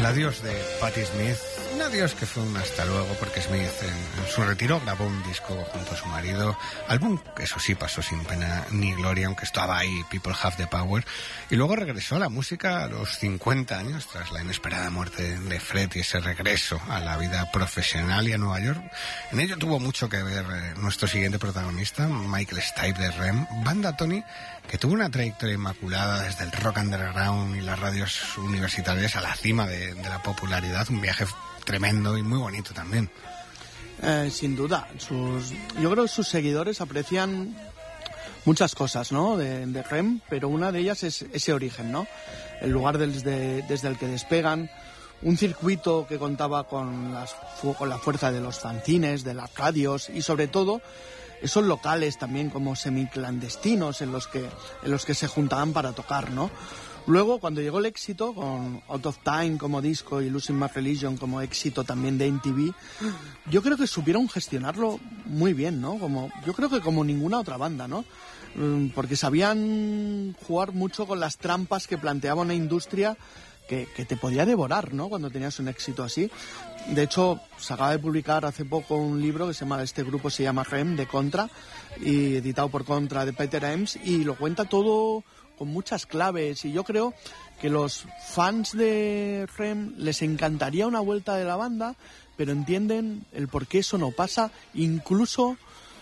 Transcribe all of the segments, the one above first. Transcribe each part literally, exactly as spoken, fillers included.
El adiós de Patti Smith, un adiós que fue un hasta luego, porque Smith en, en su retiro grabó un disco junto a su marido, álbum que eso sí pasó sin pena ni gloria, aunque estaba ahí, People Have the Power, y luego regresó a la música a los cincuenta años tras la inesperada muerte de Fred y ese regreso a la vida profesional y a Nueva York. En ello tuvo mucho que ver eh, nuestro siguiente protagonista, Michael Stipe de R E M, banda, Tony, que tuvo una trayectoria inmaculada desde el rock underground y las radios universitarias a la cima de, de la popularidad, un viaje tremendo y muy bonito también. Eh, sin duda, sus, yo creo que sus seguidores aprecian muchas cosas, ¿no?, de, de R E M, pero una de ellas es ese origen, ¿no?, el lugar desde, desde el que despegan, un circuito que contaba con, las, con la fuerza de los fanzines, de las radios y sobre todo esos locales también como semiclandestinos en los que en los que se juntaban para tocar, ¿no? Luego, cuando llegó el éxito, con Out of Time como disco y Losing My Religion como éxito también de M T V, yo creo que supieron gestionarlo muy bien, ¿no? Como, yo creo que como ninguna otra banda, ¿no? Porque sabían jugar mucho con las trampas que planteaba una industria que, que te podía devorar, ¿no?, cuando tenías un éxito así. De hecho, se acaba de publicar hace poco un libro que se llama, este grupo se llama R E M, de Contra, y editado por Contra, de Peter Ames, y lo cuenta todo con muchas claves, y yo creo que los fans de R E M les encantaría una vuelta de la banda, pero entienden el por qué eso no pasa, incluso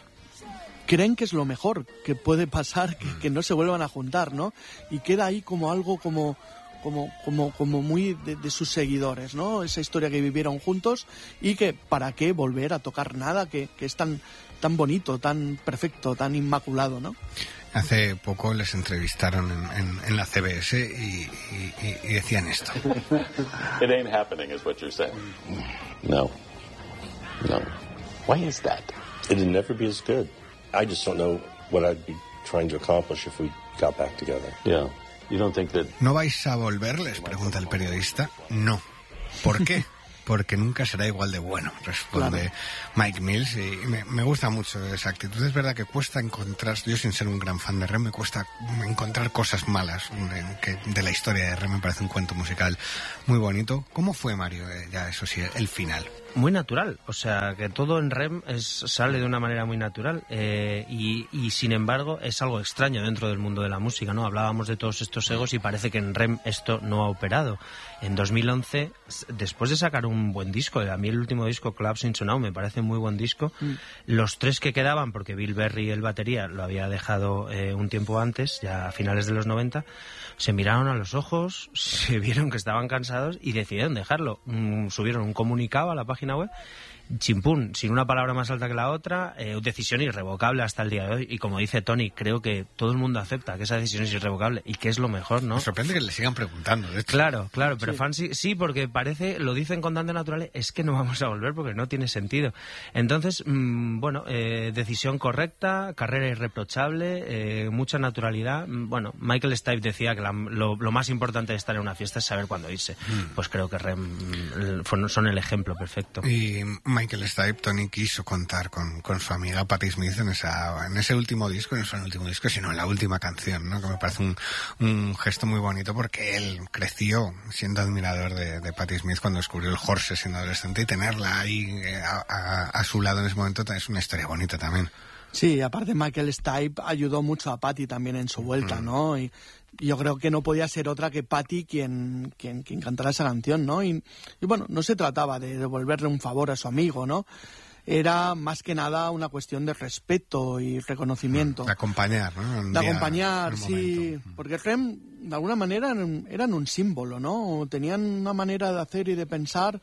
creen que es lo mejor que puede pasar, que, que no se vuelvan a juntar, ¿no? Y queda ahí como algo como como como como muy de, de sus seguidores, ¿no? Esa historia que vivieron juntos y que para qué volver a tocar nada que, que es tan tan bonito, tan perfecto, tan inmaculado, ¿no? Hace poco les entrevistaron en, en, en la C B S y, y, y decían esto. It ain't happening, is what you're saying. No. No. Why is that? It'd never be as good. I just don't know what I'd be trying to accomplish if we got back together. Yeah. You don't think that... ¿No vais a volver?, les pregunta el periodista. No. ¿Por qué? Porque nunca será igual de bueno, responde claro. Mike Mills, y me, me gusta mucho esa actitud. Es verdad que cuesta encontrar, yo sin ser un gran fan de R E M, me cuesta encontrar cosas malas, que de la historia de R E M me parece un cuento musical muy bonito. ¿Cómo fue, Mario, ya eso sí, el final? Muy natural, o sea, que todo en R E M es, sale de una manera muy natural, eh, y, y sin embargo es algo extraño dentro del mundo de la música, ¿no? Hablábamos de todos estos egos y parece que en R E M esto no ha operado. En dos mil once, después de sacar un buen disco, a mí el último disco, Clubs in Now, me parece muy buen disco, mm. los tres que quedaban, porque Bill Berry, el batería, lo había dejado eh, un tiempo antes, ya a finales de los noventa, se miraron a los ojos, se vieron que estaban cansados y decidieron dejarlo. Mm, subieron un comunicado a la página web, chimpún, sin una palabra más alta que la otra, eh, decisión irrevocable hasta el día de hoy. Y como dice Tony, creo que todo el mundo acepta que esa decisión es irrevocable y que es lo mejor, ¿no? Me sorprende que le sigan preguntando, de hecho. Claro, claro, pero sí. fans sí, sí, porque parece, lo dicen con tanta naturalidad, es que no vamos a volver porque no tiene sentido. Entonces, mmm, bueno, eh, decisión correcta, carrera irreprochable, eh, mucha naturalidad. Bueno, Michael Stipe decía que la, lo, lo más importante de estar en una fiesta es saber cuándo irse. Mm. Pues creo que R E M son el ejemplo perfecto. Y Michael Stipe, Tony, quiso contar con, con su amiga Patti Smith en esa en ese último disco, no solo en el último disco, sino en la última canción, ¿no? Que me parece un, un gesto muy bonito porque él creció siendo admirador de, de Patti Smith cuando descubrió el Horse siendo adolescente, y tenerla ahí a, a, a su lado en ese momento es una historia bonita también. Sí, aparte Michael Stipe ayudó mucho a Patti también en su vuelta, mm. ¿no? Y yo creo que no podía ser otra que Patti quien, quien, quien cantara esa canción, ¿no? Y, y bueno, no se trataba de devolverle un favor a su amigo, ¿no? Era más que nada una cuestión de respeto y reconocimiento. De acompañar, ¿no? De acompañar, sí. Porque R E M, de alguna manera, eran, eran un símbolo, ¿no? Tenían una manera de hacer y de pensar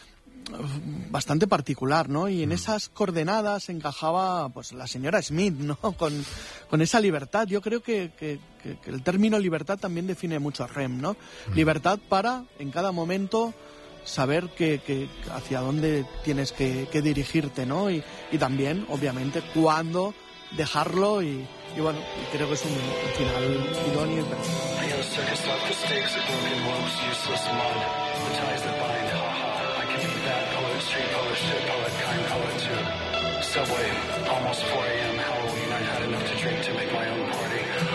bastante particular, ¿no? Y en mm. esas coordenadas encajaba pues la señora Smith, ¿no? Con, con esa libertad. Yo creo que, que, que, que el término libertad también define mucho a R E M, ¿no? Mm. Libertad para, en cada momento, saber que, que hacia dónde tienes que, que dirigirte, ¿no? Y, y también, obviamente, cuándo dejarlo y, y bueno, creo que es un, un final idóneo y Street poet, shit poet, kind poet too. Subway, almost four a.m. Halloween. I had enough to drink to make my own party.